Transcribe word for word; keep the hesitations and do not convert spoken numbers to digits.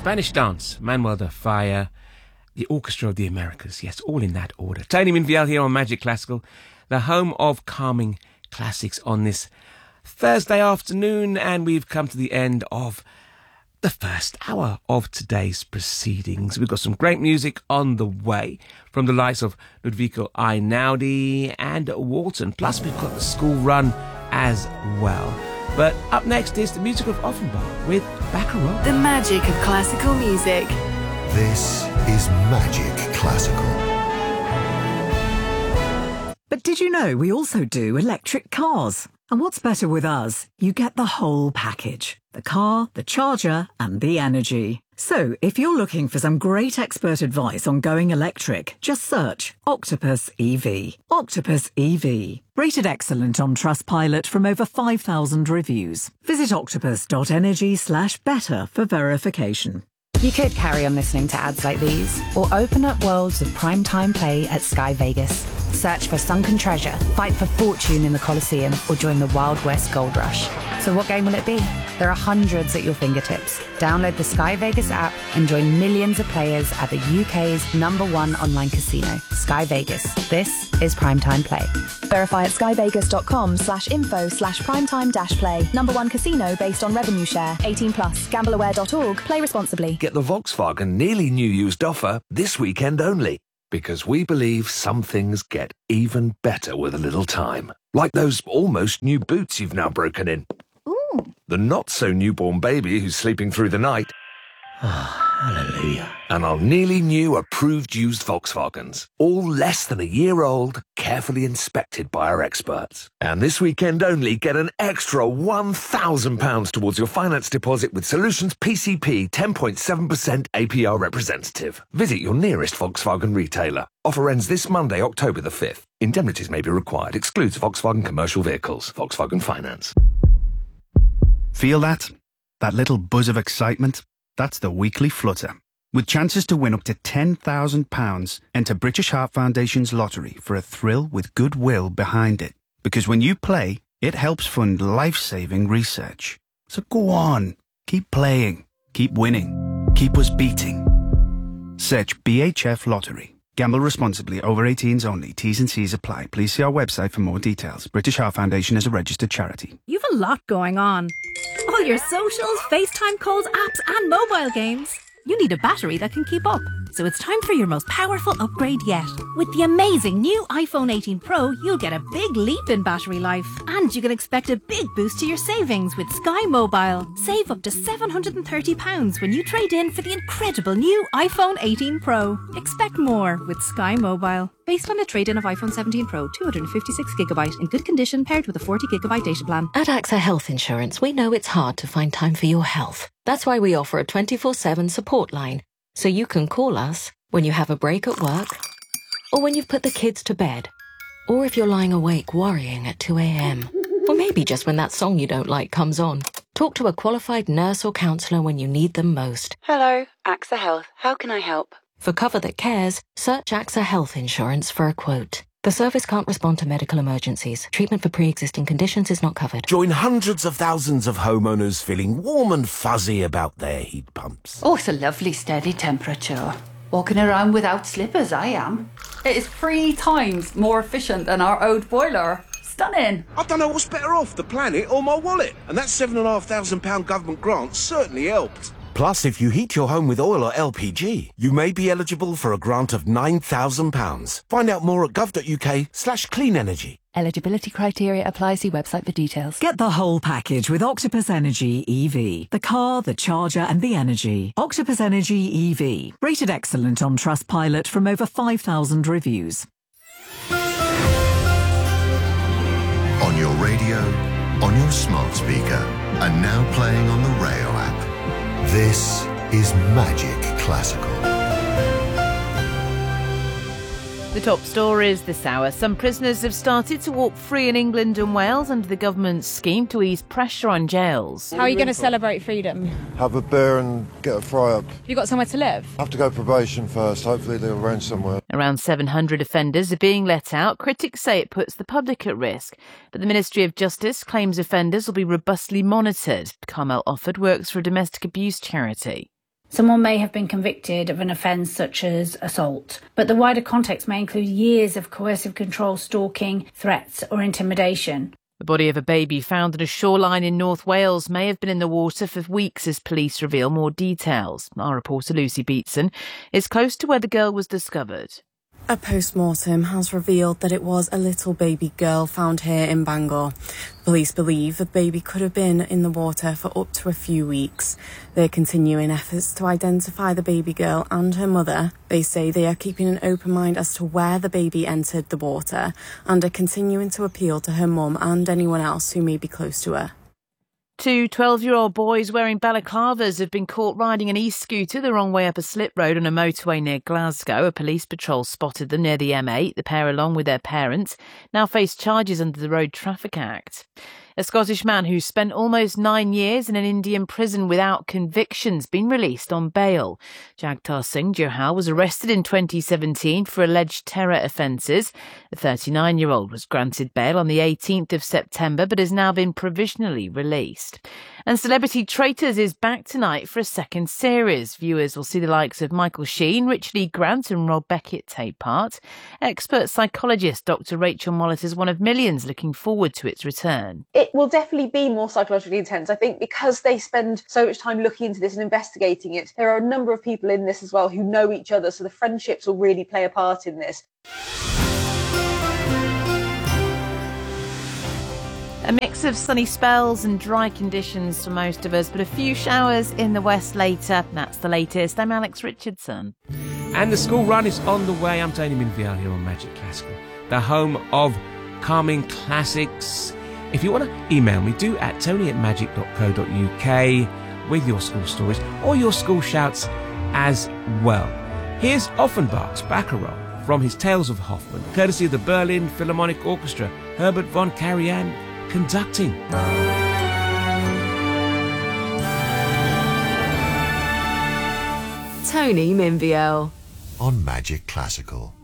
Spanish Dance, Manuel de Falla, the Orchestra of the Americas. Yes, all in that order. Tony Minviel here on Magic Classical, the home of calming classics on this Thursday afternoon, and we've come to the end of the first hour of today's proceedings. We've got some great music on the way from the likes of Ludovico Einaudi and Walton. Plus, we've got the school run as well. But up next is the music of Offenbach with Baccarat. The magic of classical music. This is Magic Classical. But did you know we also do electric cars? And what's better with us? You get the whole package. The car, the charger, and the energy. So, if you're looking for some great expert advice on going electric, just search Octopus E V. Octopus E V. Rated excellent on Trustpilot from over five thousand reviews. Visit octopus.energy slash better for verification. You could carry on listening to ads like these, or open up worlds of primetime play at Sky Vegas. Search for sunken treasure, fight for fortune in the Colosseum, or join the Wild West Gold Rush. So what game will it be? There are hundreds at your fingertips. Download the Sky Vegas app and join millions of players at the U K's number one online casino, Sky Vegas. This is primetime play. Verify at skyvegas.com slash info slash primetime dash play. Number one casino based on revenue share. eighteen plus. Gambleaware dot org. Play responsibly. Get the Volkswagen nearly new used offer this weekend only. Because we believe some things get even better with a little time. Like those almost new boots you've now broken in. Ooh. The not-so-newborn baby who's sleeping through the night. Hallelujah. And our nearly new approved used Volkswagens. All less than a year old, carefully inspected by our experts. And this weekend only, get an extra one thousand pounds towards your finance deposit with Solutions P C P ten point seven percent A P R representative. Visit your nearest Volkswagen retailer. Offer ends this Monday, October the fifth. Indemnities may be required. Excludes Volkswagen commercial vehicles. Volkswagen Finance. Feel that? That little buzz of excitement? That's the weekly flutter. With chances to win up to ten thousand pounds, enter British Heart Foundation's lottery for a thrill with goodwill behind it. Because when you play, it helps fund life-saving research. So go on, keep playing, keep winning, keep us beating. Search B H F Lottery. Gamble responsibly. Over eighteens only. T's and C's apply. Please see our website for more details. British Heart Foundation is a registered charity. You've a lot going on. All your socials, FaceTime calls, apps and mobile games. You need a battery that can keep up. So it's time for your most powerful upgrade yet. With the amazing new iPhone eighteen Pro, you'll get a big leap in battery life. And you can expect a big boost to your savings with Sky Mobile. Save up to seven hundred thirty pounds when you trade in for the incredible new iPhone eighteen Pro. Expect more with Sky Mobile. Based on a trade-in of iPhone seventeen Pro, two hundred fifty-six gigabyte in good condition paired with a forty gigabyte data plan. At AXA Health Insurance, we know it's hard to find time for your health. That's why we offer a twenty-four seven support line. So you can call us when you have a break at work, or when you've put the kids to bed, or if you're lying awake worrying at two a.m, or maybe just when that song you don't like comes on. Talk to a qualified nurse or counsellor when you need them most. Hello, AXA Health. How can I help? For cover that cares, search AXA Health Insurance for a quote. The service can't respond to medical emergencies. Treatment for pre-existing conditions is not covered. Join hundreds of thousands of homeowners feeling warm and fuzzy about their heat pumps. Oh, it's a lovely steady temperature. Walking around without slippers, I am. It is three times more efficient than our old boiler. Stunning. I don't know what's better off, the planet or my wallet. And that seven and a half thousand pound government grant certainly helped. Plus, if you heat your home with oil or L P G, you may be eligible for a grant of nine thousand pounds. Find out more at gov.uk slash clean energy. Eligibility criteria apply. See website for details. Get the whole package with Octopus Energy E V. The car, the charger and the energy. Octopus Energy E V. Rated excellent on Trustpilot from over five thousand reviews. On your radio, on your smart speaker, and now playing on the Rayo app. This is Magic Classical. The top stories this hour. Some prisoners have started to walk free in England and Wales under the government's scheme to ease pressure on jails. How are you going to celebrate freedom? Have a beer and get a fry up. Have you got somewhere to live? I have to go probation first. Hopefully they'll arrange somewhere. Around seven hundred offenders are being let out. Critics say it puts the public at risk. But the Ministry of Justice claims offenders will be robustly monitored. Carmel Offord works for a domestic abuse charity. Someone may have been convicted of an offence such as assault, but the wider context may include years of coercive control, stalking, threats or intimidation. The body of a baby found on a shoreline in North Wales may have been in the water for weeks as police reveal more details. Our reporter Lucy Beatson is close to where the girl was discovered. A post-mortem has revealed that it was a little baby girl found here in Bangor. Police believe the baby could have been in the water for up to a few weeks. They're continuing efforts to identify the baby girl and her mother. They say they are keeping an open mind as to where the baby entered the water and are continuing to appeal to her mum and anyone else who may be close to her. Two twelve-year-old boys wearing balaclavas have been caught riding an e-scooter the wrong way up a slip road on a motorway near Glasgow. A police patrol spotted them near the M eight. The pair, along with their parents, now face charges under the Road Traffic Act. A Scottish man who spent almost nine years in an Indian prison without convictions been released on bail. Jagtar Singh Johal was arrested in twenty seventeen for alleged terror offences. The thirty-nine-year-old was granted bail on the eighteenth of September but has now been provisionally released. And Celebrity Traitors is back tonight for a second series. Viewers will see the likes of Michael Sheen, Richard E. Grant and Rob Beckett take part. Expert psychologist Doctor Rachel Mollett is one of millions looking forward to its return. It will definitely be more psychologically intense. I think because they spend so much time looking into this and investigating it, there are a number of people in this as well who know each other, so the friendships will really play a part in this. A mix of sunny spells and dry conditions for most of us, but a few showers in the west later. That's the latest. I'm Alex Richardson. And the school run is on the way. I'm Tony Minvial here on Magic Classical, the home of calming classics. If you want to email me, do at tony at magic dot co dot uk with your school stories or your school shouts as well. Here's Offenbach's Baccarat from his Tales of Hoffmann, courtesy of the Berlin Philharmonic Orchestra, Herbert von Karajan conducting. Tony Minvial on Magic Classical.